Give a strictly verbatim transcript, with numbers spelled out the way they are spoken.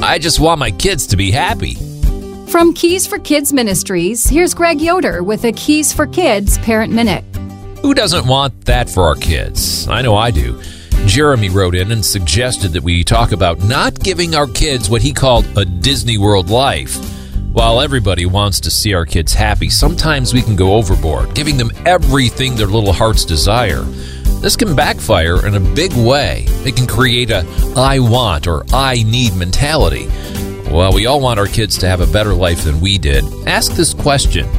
I just want my kids to be happy. From Keys for Kids Ministries, here's Greg Yoder with a Keys for Kids Parent Minute. Who doesn't want that for our kids? I know I do. Jeremy wrote in and suggested that we talk about not giving our kids what he called a Disney World life. While everybody wants to see our kids happy, sometimes we can go overboard, giving them everything their little hearts desire. This can backfire in a big way. It can create a I want or I need mentality. Well, we all want our kids to have a better life than we did. Ask this question.